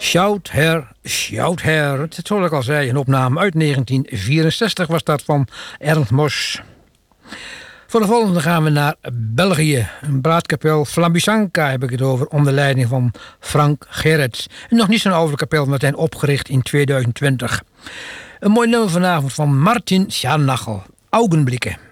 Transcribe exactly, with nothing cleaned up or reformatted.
Shout Her, Shout Her. Het zoals ik al zei, een opname uit negentien vierenzestig was dat van Ernst Mos. Voor de volgende gaan we naar België. Een braadkapel Flambisanca heb ik het over, onder leiding van Frank Gerrits. Nog niet zo'n oude kapel, meteen opgericht in tweeduizend twintig. Een mooi nummer vanavond van Martin Scharnagel. Augenblikken.